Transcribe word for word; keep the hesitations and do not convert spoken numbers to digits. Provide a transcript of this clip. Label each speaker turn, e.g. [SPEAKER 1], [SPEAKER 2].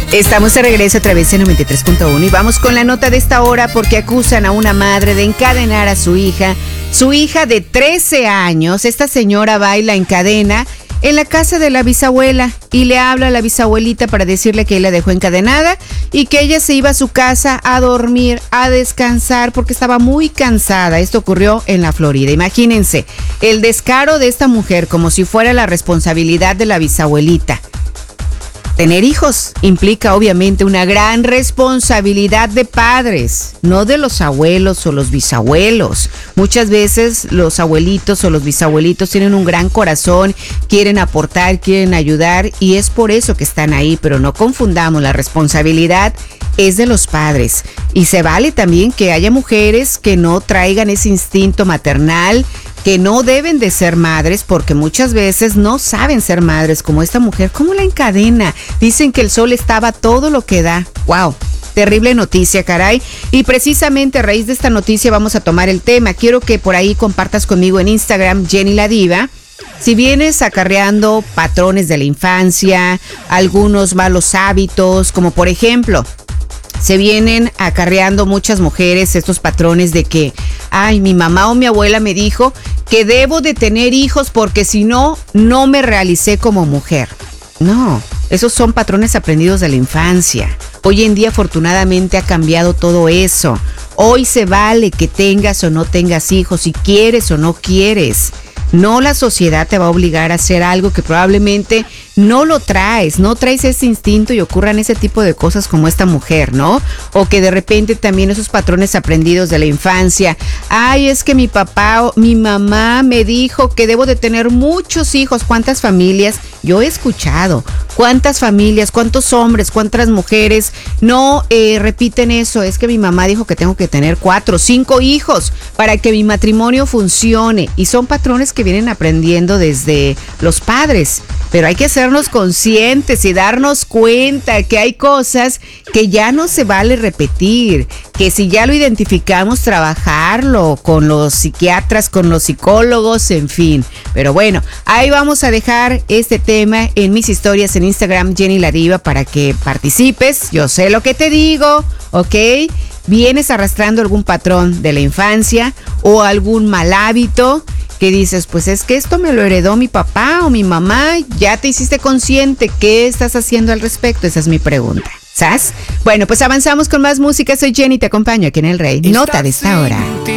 [SPEAKER 1] Estamos de regreso a través de noventa y tres punto uno y vamos con la nota de esta hora porque acusan a una madre de encadenar a su hija. Su hija de trece años, esta señora va y la encadena en la casa de la bisabuela y le habla a la bisabuelita para decirle que él la dejó encadenada y que ella se iba a su casa a dormir, a descansar porque estaba muy cansada. Esto ocurrió en la Florida. Imagínense el descaro de esta mujer como si fuera la responsabilidad de la bisabuelita. Tener hijos implica obviamente una gran responsabilidad de padres, no de los abuelos o los bisabuelos. Muchas veces los abuelitos o los bisabuelitos tienen un gran corazón, quieren aportar, quieren ayudar y es por eso que están ahí, pero no confundamos, la responsabilidad es de los padres. Y se vale también que haya mujeres que no traigan ese instinto maternal, que no deben de ser madres porque muchas veces no saben ser madres, como esta mujer. ¿Cómo la encadena? Dicen que el sol estaba todo lo que da. ¡Wow! Terrible noticia, caray. Y precisamente a raíz de esta noticia vamos a tomar el tema. Quiero que por ahí compartas conmigo en Instagram, Jenny la Diva. Si vienes acarreando patrones de la infancia, algunos malos hábitos, como por ejemplo, se vienen acarreando muchas mujeres estos patrones de que, ay, mi mamá o mi abuela me dijo que debo de tener hijos porque si no, no me realicé como mujer. No, esos son patrones aprendidos de la infancia. Hoy en día, afortunadamente, ha cambiado todo eso. Hoy se vale que tengas o no tengas hijos, si quieres o no quieres. No, la sociedad te va a obligar a hacer algo que probablemente no lo traes, no traes ese instinto y ocurran ese tipo de cosas como esta mujer, ¿no? O que de repente también esos patrones aprendidos de la infancia. Ay, es que mi papá o mi mamá me dijo que debo de tener muchos hijos. ¿Cuántas familias? Yo he escuchado. ¿Cuántas familias, cuántos hombres, cuántas mujeres no eh, repiten eso? Es que mi mamá dijo que tengo que tener cuatro, cinco hijos para que mi matrimonio funcione. Y son patrones que vienen aprendiendo desde los padres. Pero hay que hacernos conscientes y darnos cuenta que hay cosas que ya no se vale repetir, que si ya lo identificamos, trabajarlo con los psiquiatras, con los psicólogos, en fin. Pero bueno, ahí vamos a dejar este tema en mis historias en Instagram, Jenny la Diva, para que participes. Yo sé lo que te digo, ¿ok? ¿Vienes arrastrando algún patrón de la infancia o algún mal hábito que dices, pues es que esto me lo heredó mi papá o mi mamá? ¿Ya te hiciste consciente? ¿Qué estás haciendo al respecto? Esa es mi pregunta. ¿Sabes? Bueno, pues avanzamos con más música. Soy Jenny, te acompaño aquí en El Rey. Nota de esta hora.